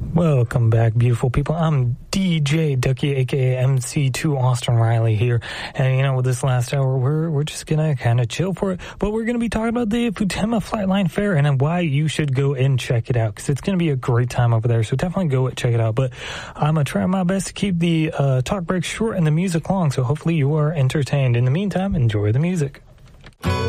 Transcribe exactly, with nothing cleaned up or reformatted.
Welcome back, beautiful people. I'm D J Ducky, aka M C two Austin Riley here. And, you know, with this last hour, we're we're just going to kind of chill for it. But we're going to be talking about the Futema Flightline Fair and why you should go and check it out, because it's going to be a great time over there. So definitely go and check it out. But I'm going to try my best to keep the uh, talk break short and the music long. So hopefully you are entertained. In the meantime, enjoy the music.